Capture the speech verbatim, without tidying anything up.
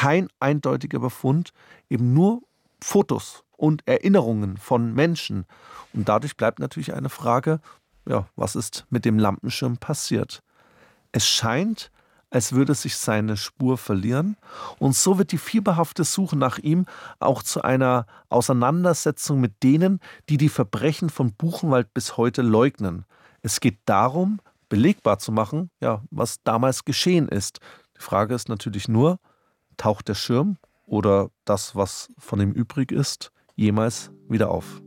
kein eindeutiger Befund, eben nur Fotos und Erinnerungen von Menschen. Und dadurch bleibt natürlich eine Frage, ja, was ist mit dem Lampenschirm passiert? Es scheint, als würde sich seine Spur verlieren. Und so wird die fieberhafte Suche nach ihm auch zu einer Auseinandersetzung mit denen, die die Verbrechen von Buchenwald bis heute leugnen. Es geht darum, belegbar zu machen, ja, was damals geschehen ist. Die Frage ist natürlich nur, taucht der Schirm oder das, was von ihm übrig ist, jemals wieder auf?